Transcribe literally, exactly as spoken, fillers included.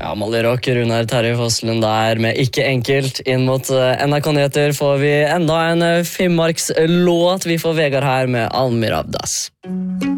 Ja, Molly Rock, Runar Terje Fossland der med Ikke enkelt. Inn mot N R K-nyheter får vi enda en Finnmarkslåt. Vi får Vegard her med Almir Abdas.